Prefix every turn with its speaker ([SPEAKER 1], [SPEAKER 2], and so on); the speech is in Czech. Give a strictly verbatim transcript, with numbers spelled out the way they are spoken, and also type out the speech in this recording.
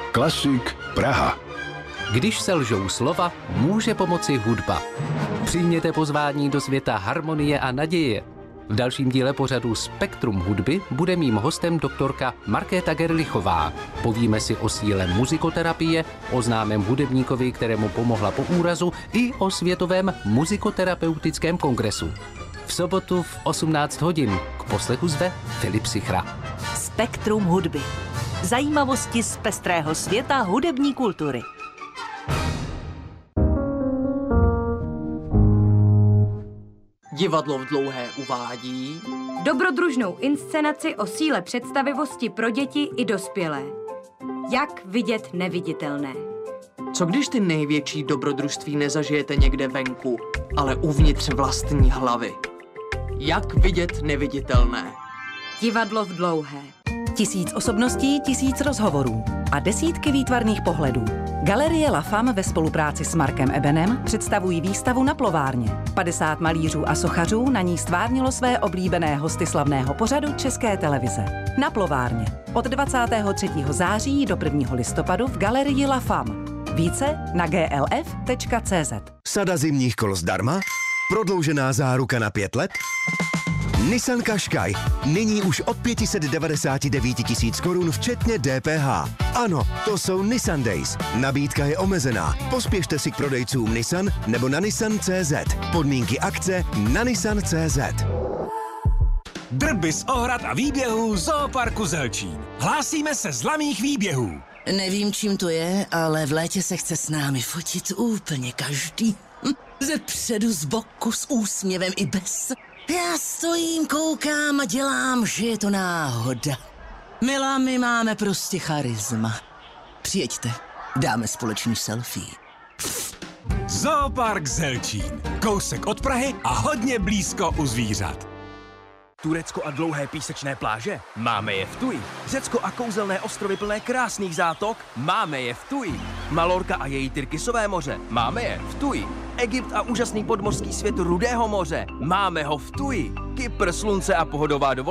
[SPEAKER 1] Klasik Praha.
[SPEAKER 2] Když selžou slova, může pomoci hudba. Přijměte pozvání do světa harmonie a naděje. V dalším díle pořadu Spektrum hudby bude mým hostem doktorka Markéta Gerlichová. Povíme si o síle muzikoterapie, o známém hudebníkovi, kterému pomohla po úrazu, i o Světovém muzikoterapeutickém kongresu. V sobotu v osmnáct hodin k poslechu zve Filip Sichra.
[SPEAKER 3] Spektrum hudby. Zajímavosti z pestrého světa hudební kultury.
[SPEAKER 4] Divadlo v Dlouhé uvádí
[SPEAKER 5] dobrodružnou inscenaci o síle představivosti pro děti i dospělé. Jak vidět neviditelné.
[SPEAKER 4] Co když ty největší dobrodružství nezažijete někde venku, ale uvnitř vlastní hlavy? Jak vidět neviditelné?
[SPEAKER 5] Divadlo v Dlouhé.
[SPEAKER 3] Tisíc osobností, tisíc rozhovorů a desítky výtvarných pohledů. Galerie La Femme ve spolupráci s Markem Ebenem představují výstavu Na plovárně. padesát malířů a sochařů na ní stvárnilo své oblíbené hosty slavného pořadu České televize. Na plovárně. Od dvacátého třetího září do prvního listopadu v Galerii La Femme. Více na g l f tečka c z.
[SPEAKER 6] Sada zimních kol zdarma? Prodloužená záruka na pět let? Nissan Qashqai. Nyní už od pět set devadesát devět tisíc korun včetně D P H. Ano, to jsou Nissan Days. Nabídka je omezená. Pospěšte si k prodejcům Nissan nebo na nissan tečka c z. Podmínky akce na nissan tečka c z.
[SPEAKER 7] Drby z ohrad a výběhů Zooparku Zelčín. Hlásíme se z laných výběhů.
[SPEAKER 8] Nevím, čím to je, ale v létě se chce s námi fotit úplně každý. Hm, ze předu, z boku, s úsměvem i bez. Já stojím, koukám a dělám, že je to náhoda. Milá, my máme prostě charisma. Přijeďte, dáme společný selfie.
[SPEAKER 7] Zoopark Zelčín. Kousek od Prahy a hodně blízko u zvířat.
[SPEAKER 9] Turecko a dlouhé písečné pláže? Máme je v Tuji. Řecko a kouzelné ostrovy plné krásných zátok? Máme je v Tuji. Malorka a její Tyrkisové moře? Máme je v Tuji. Egypt a úžasný podmořský svět Rudého moře? Máme ho v Tuji. Kypr, slunce a pohodová dovolená?